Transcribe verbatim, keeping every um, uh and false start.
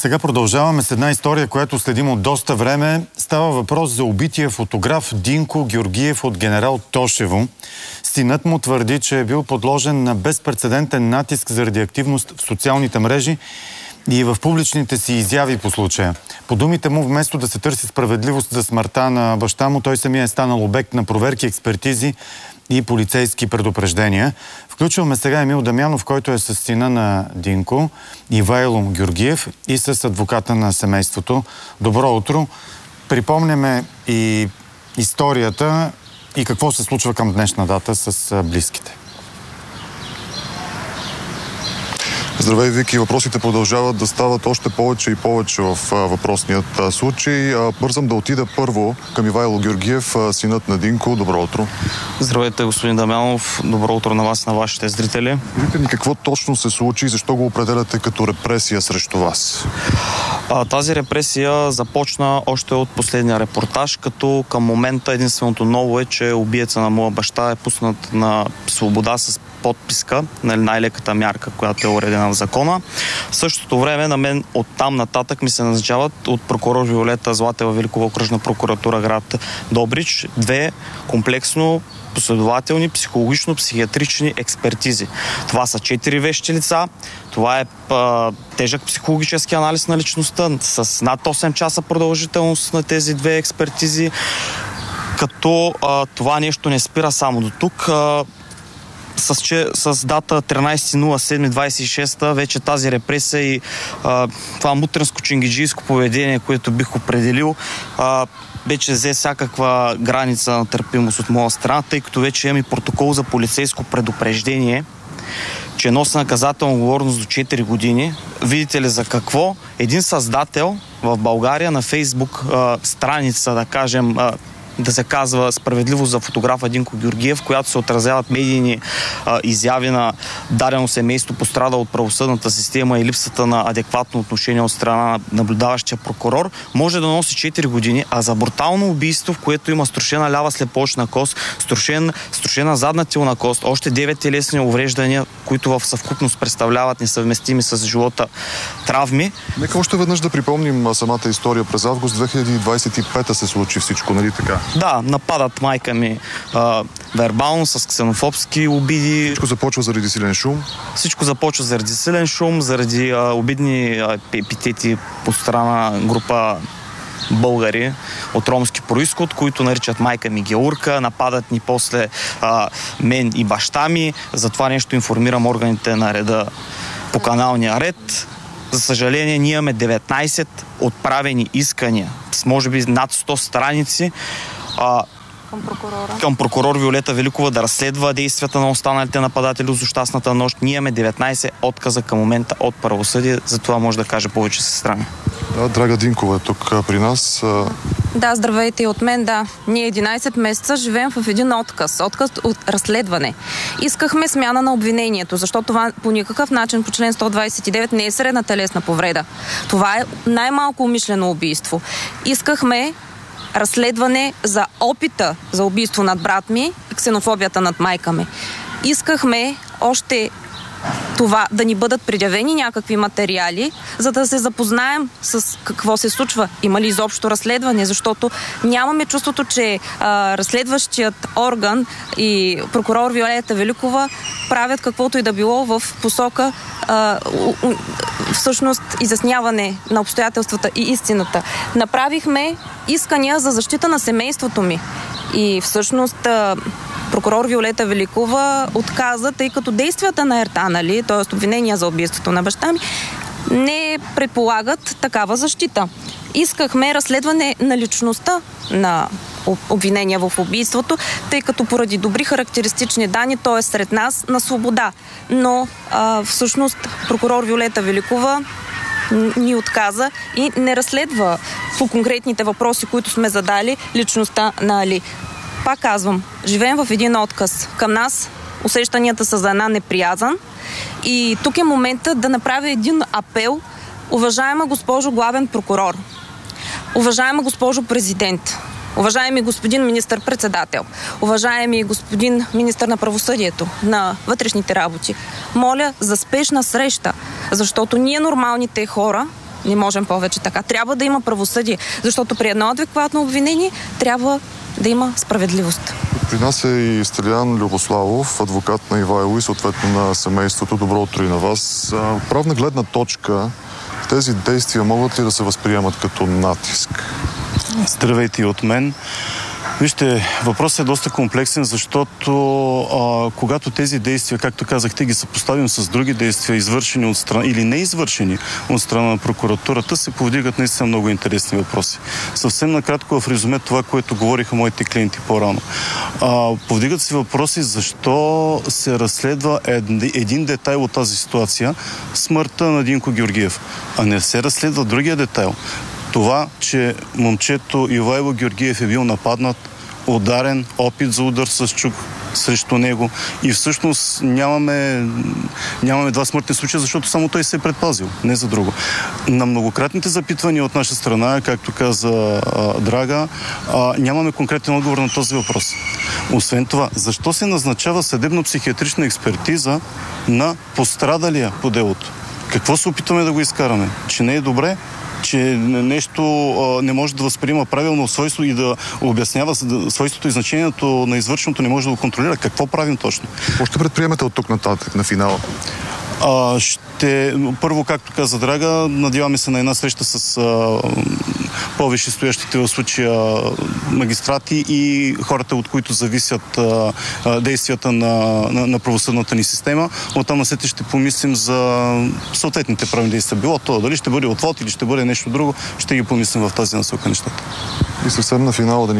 Сега продължаваме с една история, която следим от доста време. Става въпрос за убития фотограф Динко Георгиев от генерал Тошево. Синът му твърди, че е бил подложен на безпрецедентен натиск заради активност в социалните мрежи и в публичните си изяви по случая. По думите му, вместо да се търси справедливост за смъртта на баща му, той самия е станал обект на проверки, експертизи и полицейски предупреждения. Включваме сега Емил Дамянов, който е с сина на Динко, Ивайло Георгиев, и с адвоката на семейството. Добро утро! Припомняме и историята и какво се случва към днешна дата с близките. Здравей, Вики. Въпросите продължават да стават още повече и повече в въпросният случай. Бързам да отида първо към Ивайло Георгиев, синът на Динко. Добро утро. Здравейте, господин Дамянов. Добро утро на вас, на вашите зрители. Видите ли какво точно се случи и защо го определяте като репресия срещу вас? А, тази репресия започна още от последния репортаж, като към момента единственото ново е, че убиеца на моя баща е пуснат на свобода с подписка, нали, най-леката мярка, която е уредена в закона. В същото време на мен от там нататък ми се назначават от прокурор Виолета Златева, Великова окръжна прокуратура, град Добрич, две комплексно последователни психологично-психиатрични експертизи. Това са четири вещи лица, това е а, тежък психологически анализ на личността с над осем часа продължителност на тези две експертизи, като а, това нещо не спира само до тук. А, С, че, с дата тринайсети юли двайсет и шеста вече тази репресия и а, това мутренско-чингиджийско поведение, което бих определил, а, вече взе всякаква граница на търпимост от моя страна, тъй като вече имам и протокол за полицейско предупреждение, че носи наказателна отговорност до четири години. Видите ли за какво? Един създател в България на Фейсбук а, страница, да кажем, а, да се казва справедливост за фотографа Динко Георгиев, в която се отразяват медийни а, изяви на дадено семейство, пострада от правосъдната система и липсата на адекватно отношение от страна на наблюдаващия прокурор, може да носи четири години, а за брутално убийство, в което има струшена лява слепоочна кост, струшен, струшена задна тилна кост, още девет телесни увреждания, които в съвкупност представляват несъвместими с живота травми. Нека още веднъж да припомним самата история. През август две хиляди двайсет и пета се случи всичко, нали така? Да, нападат майка ми а, вербално с ксенофобски обиди. Всичко започва заради силен шум? Всичко започва заради силен шум, заради а, обидни а, епитети по страна група българи от ромски произход, които наричат майка ми Георка, нападат ни после а, мен и баща ми. За това нещо информирам органите на реда по каналния ред. За съжаление, ние имаме деветнайсет отправени искания с може би над сто страници а, към прокурора. Към прокурор Виолета Великова да разследва действията на останалите нападатели от злощастната нощ. Ние имаме деветнайсет отказа към момента от правосъдие, за това може да каже повече сестра ми. Да, Драга Динкова е тук при нас. Да, здравейте и от мен, да. Ние единайсет месеца живеем в един отказ. Отказ от разследване. Искахме смяна на обвинението, защото това по никакъв начин по член сто двайсет и девет не е средна телесна повреда. Това е най-малко умишлено убийство. Искахме разследване за опита за убийство над брат ми и ксенофобията над майка ми. Искахме още това да ни бъдат предявени някакви материали, за да се запознаем с какво се случва. Има ли изобщо разследване, защото нямаме чувството, че а, разследващият орган и прокурор Виолета Великова правят каквото и да било в посока а, у, у, всъщност изясняване на обстоятелствата и истината. Направихме искания за защита на семейството ми и всъщност а, прокурор Виолета Великова отказа, тъй като действията на Ерта, нали, т.е. обвинения за убийството на баща ми, не предполагат такава защита. Искахме разследване на личността на обвинения в убийството, тъй като поради добри характеристични данни той е сред нас на свобода. Но а, всъщност прокурор Виолета Великова ни отказа и не разследва по конкретните въпроси, които сме задали, личността на Али. Пак казвам, живеем в един отказ. Към нас усещанията са за една неприязан и тук е момента да направя един апел. Уважаема госпожо главен прокурор, уважаема госпожо президент, уважаеми господин министър-председател, уважаеми господин министър на правосъдието, на вътрешните работи, моля за спешна среща, защото ние нормалните хора Не можем повече така. Трябва да има правосъдие, защото при едно адекватно обвинение трябва да има справедливост. При нас е и Стелиян Любославов, адвокат на Ивайло и съответно на семейството. Добро утро и на вас. Правна гледна точка, тези действия могат ли да се възприемат като натиск? Здравейте и от мен. Вижте, въпросът е доста комплексен, защото а, когато тези действия, както казахте, ги съпоставим с други действия, извършени от страна или не извършени от страна на прокуратурата, се повдигат наистина много интересни въпроси. Съвсем накратко в резюме това, което говориха моите клиенти по-рано. А, повдигат се въпроси защо се разследва ед, един детайл от тази ситуация, смъртта на Динко Георгиев, а не се разследва другия детайл. Това, че момчето Ивайло Георгиев е бил нападнат, ударен, опит за удар с чук срещу него и всъщност нямаме, нямаме два смъртни случая, защото само той се е предпазил, не за друго. На многократните запитвания от наша страна, както каза а, Драга, а, нямаме конкретен отговор на този въпрос. Освен това, защо се назначава съдебно-психиатрична експертиза на пострадалия по делото? Какво се опитваме да го изкараме? Че не е добре? Че нещо а, не може да възприема правилно свойство и да обяснява свойството и значението на извършеното, не може да го контролира. Какво правим точно? Какво ще предприемете от тук нататък на финала? А, ще, първо, както каза Драга, надяваме се на една среща с а, по-висше стоящите в случая магистрати и хората, от които зависят а, а, действията на, на, на правосъдната ни система. Оттам насетне ще помислим за съответните правни действия. Било то, дали ще бъде отвод или ще бъде нещо друго, ще ги помислим в тази насока нещата. И съвсем на финала да ни